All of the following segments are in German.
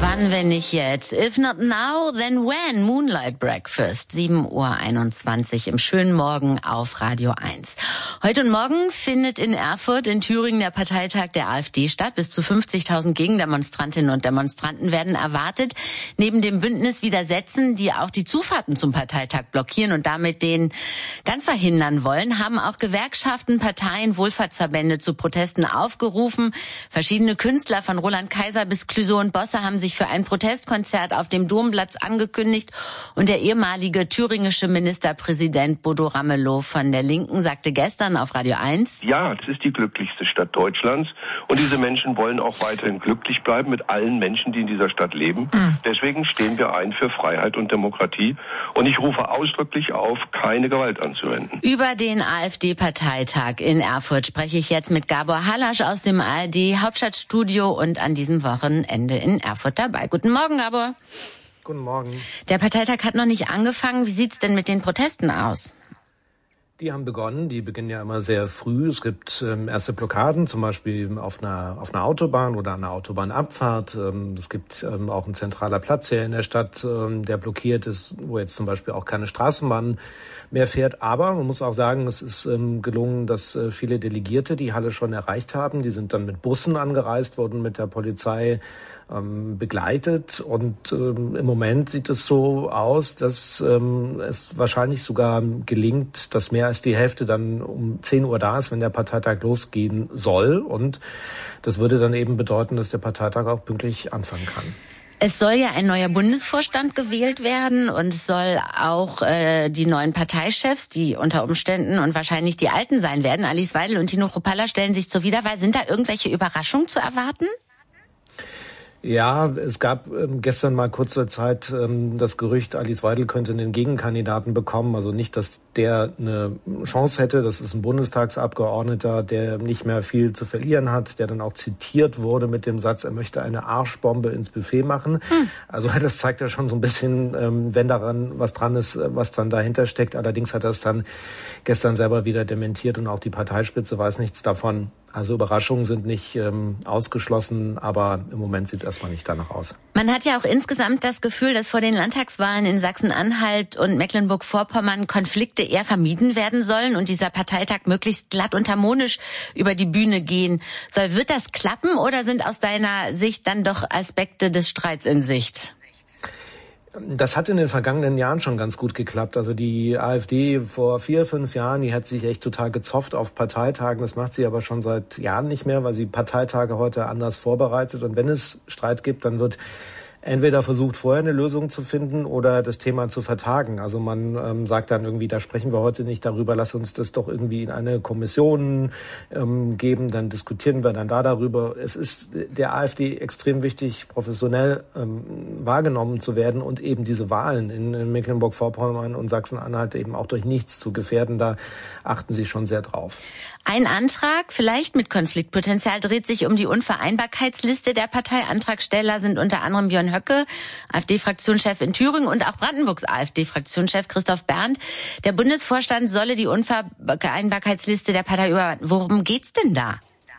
Wann, wenn nicht jetzt? If not now, then when? Moonlight Breakfast, 7:21 Uhr im schönen Morgen auf Radio 1. Heute und morgen findet in Erfurt in Thüringen der Parteitag der AfD statt. Bis zu 50.000 Gegendemonstrantinnen und Demonstranten werden erwartet. Neben dem Bündnis Widersetzen, die auch die Zufahrten zum Parteitag blockieren und damit den ganz verhindern wollen, haben auch Gewerkschaften, Parteien, Wohlfahrtsverbände zu Protesten aufgerufen. Verschiedene Künstler von Roland Kaiser bis Clouseau und Bosse haben sich für ein Protestkonzert auf dem Domplatz angekündigt. Und der ehemalige thüringische Ministerpräsident Bodo Ramelow von der Linken sagte gestern auf Radio 1: Ja, es ist die glücklichste Stadt Deutschlands. Und diese Menschen wollen auch weiterhin glücklich bleiben mit allen Menschen, die in dieser Stadt leben. Deswegen stehen wir ein für Freiheit und Demokratie. Und ich rufe ausdrücklich auf, keine Gewalt anzuwenden. Über den AfD-Parteitag in Erfurt spreche ich jetzt mit Gabor Halasch aus dem ARD-Hauptstadtstudio und an diesem Wochenende in Erfurt dabei. Guten Morgen, Gabor. Guten Morgen. Der Parteitag hat noch nicht angefangen. Wie sieht's denn mit den Protesten aus? Die haben begonnen, die beginnen ja immer sehr früh. Es gibt erste Blockaden, zum Beispiel auf einer Autobahn oder an einer Autobahnabfahrt. Es gibt auch einen zentraler Platz hier in der Stadt, der blockiert ist, wo jetzt zum Beispiel auch keine Straßenbahn mehr fährt. Aber man muss auch sagen, es ist gelungen, dass viele Delegierte die Halle schon erreicht haben. Die sind dann mit Bussen angereist, wurden mit der Polizei begleitet, und im Moment sieht es so aus, dass es wahrscheinlich sogar gelingt, dass mehr als die Hälfte dann um 10 Uhr da ist, wenn der Parteitag losgehen soll, und das würde dann eben bedeuten, dass der Parteitag auch pünktlich anfangen kann. Es soll ja ein neuer Bundesvorstand gewählt werden und es soll auch die neuen Parteichefs, die unter Umständen und wahrscheinlich die Alten sein werden, Alice Weidel und Tino Kruppalla, stellen sich zur Wiederwahl. Sind da irgendwelche Überraschungen zu erwarten? Ja, es gab gestern mal kurze Zeit das Gerücht, Alice Weidel könnte einen Gegenkandidaten bekommen. Also nicht, dass der eine Chance hätte. Das ist ein Bundestagsabgeordneter, der nicht mehr viel zu verlieren hat, der dann auch zitiert wurde mit dem Satz, er möchte eine Arschbombe ins Buffet machen. Also das zeigt ja schon so ein bisschen, wenn daran was dran ist, was dann dahinter steckt. Allerdings hat er es dann gestern selber wieder dementiert und auch die Parteispitze weiß nichts davon. Also Überraschungen sind nicht ausgeschlossen, aber im Moment sieht es erstmal nicht danach aus. Man hat ja auch insgesamt das Gefühl, dass vor den Landtagswahlen in Sachsen-Anhalt und Mecklenburg-Vorpommern Konflikte eher vermieden werden sollen und dieser Parteitag möglichst glatt und harmonisch über die Bühne gehen soll. Wird das klappen oder sind aus deiner Sicht dann doch Aspekte des Streits in Sicht? Das hat in den vergangenen Jahren schon ganz gut geklappt. Also die AfD vor 4-5 Jahren, die hat sich echt total gezofft auf Parteitagen. Das macht sie aber schon seit Jahren nicht mehr, weil sie Parteitage heute anders vorbereitet. Und wenn es Streit gibt, dann wird entweder versucht, vorher eine Lösung zu finden oder das Thema zu vertagen. Also man sagt dann irgendwie, da sprechen wir heute nicht darüber, lass uns das doch irgendwie in eine Kommission geben, dann diskutieren wir dann darüber. Es ist der AfD extrem wichtig, professionell wahrgenommen zu werden und eben diese Wahlen in Mecklenburg-Vorpommern und Sachsen-Anhalt eben auch durch nichts zu gefährden. Da achten sie schon sehr drauf. Ein Antrag, vielleicht mit Konfliktpotenzial, dreht sich um die Unvereinbarkeitsliste der Partei. Antragsteller sind unter anderem Björn Höcke, AfD-Fraktionschef in Thüringen, und auch Brandenburgs AfD-Fraktionschef Christoph Berndt. Der Bundesvorstand solle die Unvereinbarkeitsliste der Partei überwachen. Worum geht's denn da?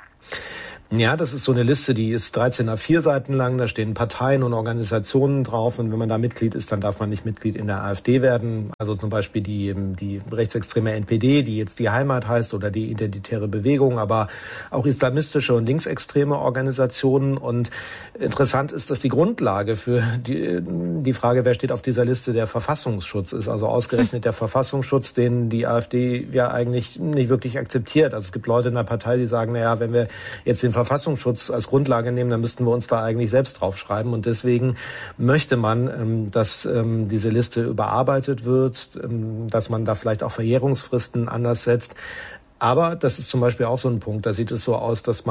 Ja, das ist so eine Liste, die ist 13 A4 Seiten lang. Da stehen Parteien und Organisationen drauf. Und wenn man da Mitglied ist, dann darf man nicht Mitglied in der AfD werden. Also zum Beispiel die rechtsextreme NPD, die jetzt die Heimat heißt, oder die Identitäre Bewegung, aber auch islamistische und linksextreme Organisationen. Und interessant ist, dass die Grundlage für die Frage, wer steht auf dieser Liste, der Verfassungsschutz ist. Also ausgerechnet der Verfassungsschutz, den die AfD ja eigentlich nicht wirklich akzeptiert. Also es gibt Leute in der Partei, die sagen, naja, wenn wir jetzt den Verfassungsschutz als Grundlage nehmen, dann müssten wir uns da eigentlich selbst draufschreiben. Und deswegen möchte man, dass diese Liste überarbeitet wird, dass man da vielleicht auch Verjährungsfristen anders setzt. Aber das ist zum Beispiel auch so ein Punkt, da sieht es so aus, dass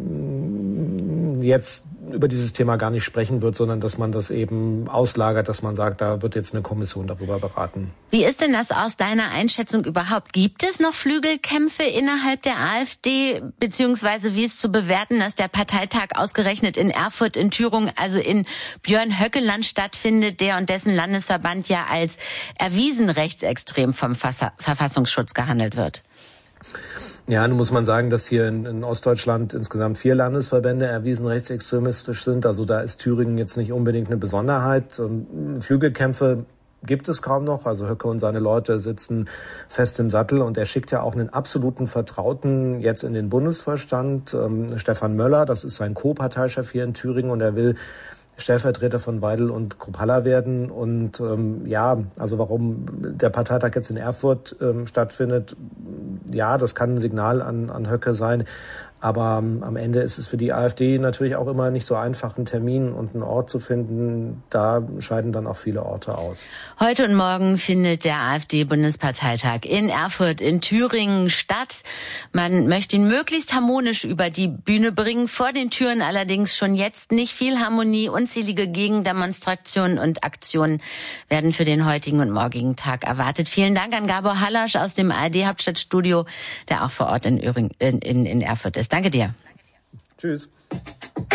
man jetzt über dieses Thema gar nicht sprechen wird, sondern dass man das eben auslagert, dass man sagt, da wird jetzt eine Kommission darüber beraten. Wie ist denn das aus deiner Einschätzung überhaupt? Gibt es noch Flügelkämpfe innerhalb der AfD, beziehungsweise wie ist zu bewerten, dass der Parteitag ausgerechnet in Erfurt, in Thüringen, also in Björn-Höcke-Land stattfindet, der und dessen Landesverband ja als erwiesen rechtsextrem vom Verfassungsschutz gehandelt wird? Ja, nun muss man sagen, dass hier in Ostdeutschland insgesamt 4 Landesverbände erwiesen rechtsextremistisch sind. Also da ist Thüringen jetzt nicht unbedingt eine Besonderheit. Flügelkämpfe gibt es kaum noch. Also Höcke und seine Leute sitzen fest im Sattel und er schickt ja auch einen absoluten Vertrauten jetzt in den Bundesvorstand, Stefan Möller. Das ist sein Co-Parteichef hier in Thüringen und er will Stellvertreter von Weidel und Kruppalla werden. Und also warum der Parteitag jetzt in Erfurt stattfindet, ja, das kann ein Signal an Höcke sein. Aber am Ende ist es für die AfD natürlich auch immer nicht so einfach, einen Termin und einen Ort zu finden. Da scheiden dann auch viele Orte aus. Heute und morgen findet der AfD-Bundesparteitag in Erfurt in Thüringen statt. Man möchte ihn möglichst harmonisch über die Bühne bringen. Vor den Türen allerdings schon jetzt nicht viel Harmonie. Unzählige Gegendemonstrationen und Aktionen werden für den heutigen und morgigen Tag erwartet. Vielen Dank an Gabor Hallasch aus dem ARD-Hauptstadtstudio, der auch vor Ort in Erfurt ist. Danke dir. Tschüss.